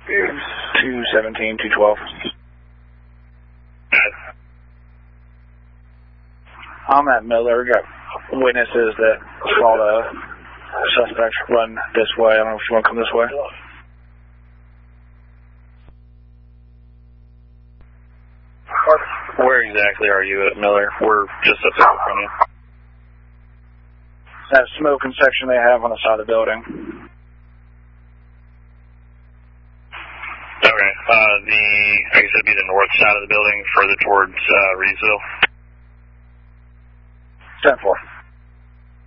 217, 212. I'm at Miller. Got witnesses that saw the suspect run this way. I don't know if you want to come this way. Where exactly are you at Miller? We're just up there from you. That smoking section they have on the side of the building. Okay. I guess it'd be the north side of the building, further towards Reedsville. 10-4.